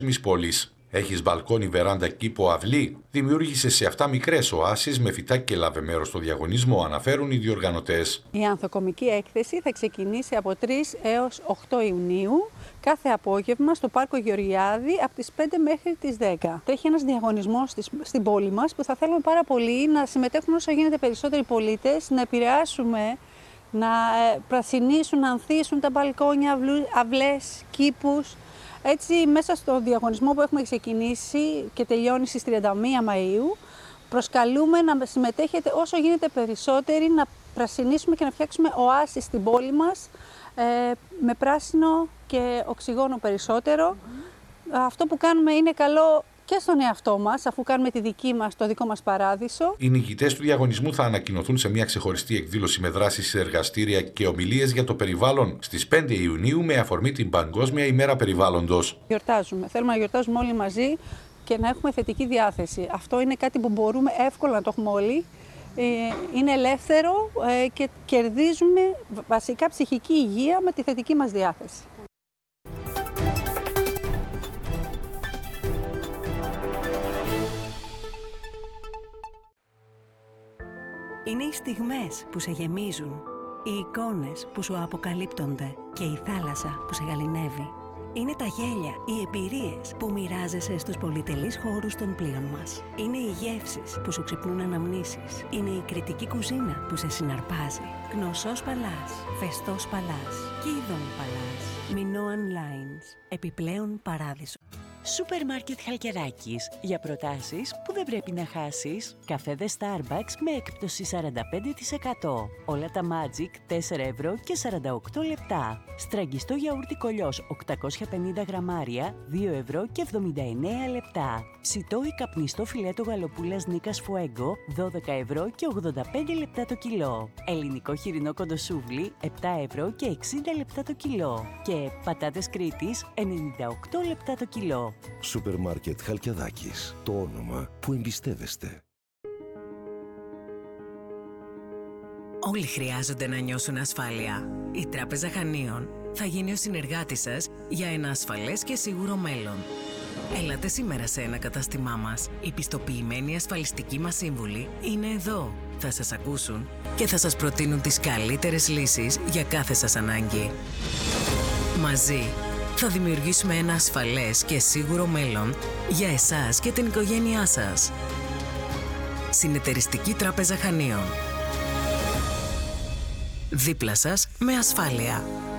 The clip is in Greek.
της πόλης. Έχεις μπαλκόνι, βεράντα, κήπο, αυλή? Δημιούργησε σε αυτά μικρές οάσεις με φυτά και λάβε μέρος στο διαγωνισμό, αναφέρουν οι διοργανωτές. Η ανθοκομική έκθεση θα ξεκινήσει από 3 έως 8 Ιουνίου, κάθε απόγευμα στο Πάρκο Γεωργιάδη από τις 5 μέχρι τις 10. Τρέχει ένας διαγωνισμός στην πόλη μας που θα θέλουμε πάρα πολύ να συμμετέχουν όσο γίνεται περισσότεροι πολίτες, να επηρεάσουμε, να πρασινίσουν, να ανθίσουν τα μπαλκόνια, αυλές, κήπους. Έτσι, μέσα στο διαγωνισμό που έχουμε ξεκινήσει και τελειώνει στις 31 Μαΐου, προσκαλούμε να συμμετέχετε όσο γίνεται περισσότεροι, να πρασινίσουμε και να φτιάξουμε οάσεις στην πόλη μας με πράσινο και οξυγόνο περισσότερο. Αυτό που κάνουμε είναι καλό και στον εαυτό μας, αφού κάνουμε το δικό μας παράδεισο. Οι νικητές του διαγωνισμού θα ανακοινωθούν σε μια ξεχωριστή εκδήλωση με δράσεις σε εργαστήρια και ομιλίες για το περιβάλλον στις 5 Ιουνίου με αφορμή την Παγκόσμια ημέρα περιβάλλοντος. Γιορτάζουμε. Θέλουμε να γιορτάζουμε όλοι μαζί και να έχουμε θετική διάθεση. Αυτό είναι κάτι που μπορούμε εύκολα να το έχουμε όλοι. Είναι ελεύθερο και κερδίζουμε βασικά ψυχική υγεία με τη θετική μας διάθεση. Είναι οι στιγμές που σε γεμίζουν, οι εικόνες που σου αποκαλύπτονται και η θάλασσα που σε γαληνεύει. Είναι τα γέλια, οι εμπειρίες που μοιράζεσαι στους πολυτελείς χώρους των πλοίων μας. Είναι οι γεύσεις που σου ξυπνούν αναμνήσεις. Είναι η κριτική κουζίνα που σε συναρπάζει. Γνωσός Παλάς, Φεστός Παλάς, Κίδων Παλάς, Minoan Lines, επιπλέον παράδεισο. Σούπερ μάρκετ Χαλκιδάκης. Για προτάσεις που δεν πρέπει να χάσεις. Καφέδες Starbucks με έκπτωση 45%. Όλα τα Magic 4 ευρώ και 48 λεπτά. Στραγγιστό γιαούρτι κολλιός 850 γραμμάρια 2 ευρώ και 79 λεπτά. Ψητό ή καπνιστό φιλέτο γαλοπούλας Νίκας Φουέγκο 12 ευρώ και 85 λεπτά το κιλό. Ελληνικό χοιρινό κοντοσούβλι 7 ευρώ και 60 λεπτά το κιλό. Και πατάτες Κρήτης 98 λεπτά το κιλό. Σούπερ μάρκετ Χαλκιαδάκης. Το όνομα που εμπιστεύεστε. Όλοι χρειάζονται να νιώσουν ασφάλεια. Η Τράπεζα Χανίων θα γίνει ο συνεργάτης σας για ένα ασφαλές και σίγουρο μέλλον. Έλατε σήμερα σε ένα κατάστημά μας. Οι πιστοποιημένοι ασφαλιστικοί μας σύμβουλοι είναι εδώ. Θα σας ακούσουν και θα σας προτείνουν τις καλύτερες λύσεις για κάθε σας ανάγκη. Μαζί θα δημιουργήσουμε ένα ασφαλές και σίγουρο μέλλον για εσάς και την οικογένειά σας. Συνεταιριστική Τράπεζα Χανίων. Δίπλα σας με ασφάλεια.